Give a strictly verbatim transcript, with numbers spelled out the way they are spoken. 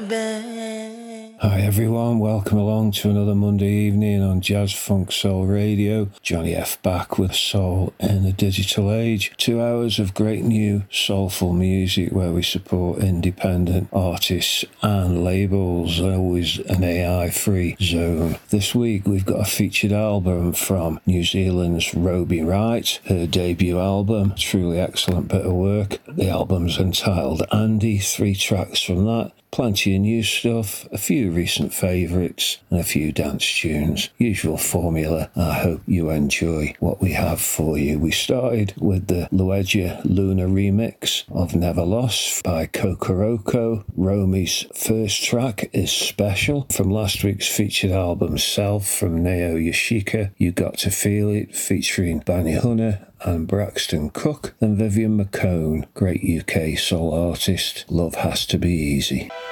baby. Hi everyone, welcome along to another Monday evening on Jazz Funk Soul Radio. Johnny F back with Soul in the Digital Age. Two hours of great new soulful music where we support independent artists and labels, always an A I-free zone. This week we've got a featured album from New Zealand's Roby Wright, her debut album, truly excellent bit of work. The album's entitled Andy, three tracks from that. Plenty of new stuff, a few recent favourites, and a few dance tunes. Usual formula. I hope you enjoy what we have for you. We started with the Luegia Luna remix of Never Lost by Kokoroko. Romy's first track is Special from last week's featured album Self from Nao Yoshika. You Got to Feel It featuring Bani Hunter and Braxton Cook, and Vivian McCone, great U K soul artist. Love Has to Be Easy.